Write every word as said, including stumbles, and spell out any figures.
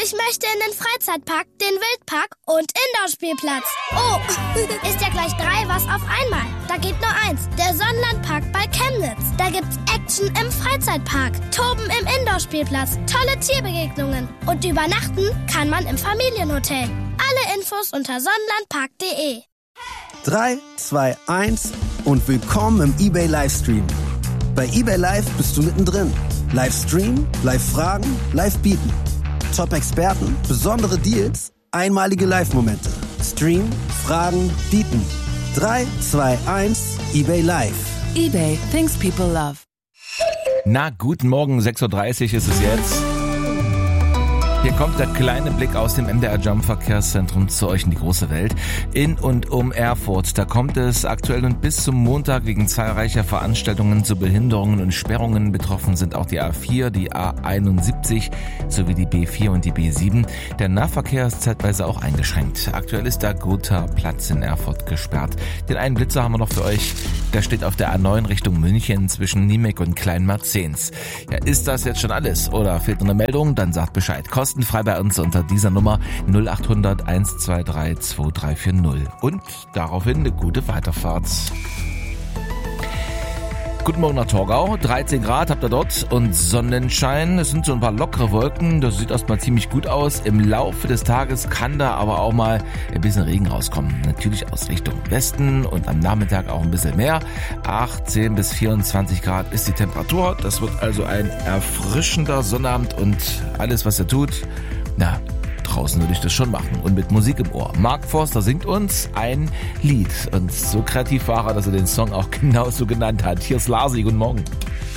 Ich möchte in den Freizeitpark, den Wildpark und Indoor-Spielplatz. Oh, ist ja gleich drei was auf einmal. Da geht nur eins. Der Sonnenlandpark bei Chemnitz. Da gibt's Action im Freizeitpark, Toben im Indoor-Spielplatz, tolle Tierbegegnungen. Und übernachten kann man im Familienhotel. Alle Infos unter sonnenlandpark punkt de. drei, zwei, eins und willkommen im eBay Livestream. Bei eBay Live bist du mittendrin. Livestream, Live-Fragen, Live-Bieten. Top-Experten, besondere Deals, einmalige Live-Momente. Stream, Fragen, Bieten. drei, zwei, eins, eBay Live. eBay, things people love. Na, guten Morgen, sechs Uhr dreißig ist es jetzt. Hier kommt der kleine Blick aus dem M D R Jump Verkehrszentrum zu euch in die große Welt. In und um Erfurt, da kommt es aktuell und bis zum Montag wegen zahlreicher Veranstaltungen zu Behinderungen und Sperrungen. Betroffen sind auch die A vier, die A einundsiebzig sowie die B vier und die B sieben. Der Nahverkehr ist zeitweise auch eingeschränkt. Aktuell ist der Gotha Platz in Erfurt gesperrt. Den einen Blitzer haben wir noch für euch. Der steht auf der A neun Richtung München zwischen Niemek und Kleinmarzens. Ja, ist das jetzt schon alles? Oder fehlt noch eine Meldung? Dann sagt Bescheid. Kostenfrei bei uns unter dieser Nummer null acht hundert eins zwei drei zwei drei vier null. Und daraufhin eine gute Weiterfahrt. Guten Morgen nach Torgau, dreizehn Grad habt ihr dort und Sonnenschein. Es sind so ein paar lockere Wolken, das sieht erstmal ziemlich gut aus. Im Laufe des Tages kann da aber auch mal ein bisschen Regen rauskommen. Natürlich aus Richtung Westen und am Nachmittag auch ein bisschen mehr. achtzehn bis vierundzwanzig Grad ist die Temperatur. Das wird also ein erfrischender Sonnabend und alles, was ihr tut, na, draußen würde ich das schon machen und mit Musik im Ohr. Mark Forster singt uns ein Lied und so kreativ war er, dass er den Song auch genauso genannt hat. Hier ist Larsi, guten Morgen.